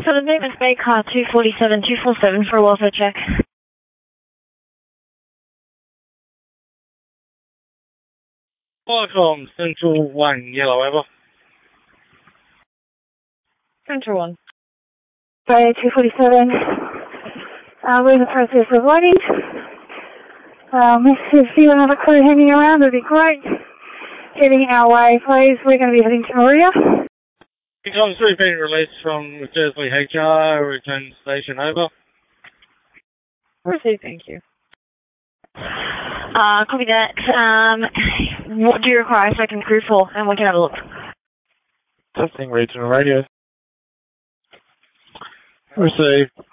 So the name is Bay Car 247-247 for a welfare check. From Central 1, Yellow, over. Central 1. Bay 247. We're in the process of waiting. If you see another crew hanging around, it'd be great. Heading our way, please. We're going to be heading to Maria. Tom 3 being released from Jersey HR, return station, over. Received, thank you. Copy that. What do you require a second crew for? And we can have a look. Testing regional radio. Received.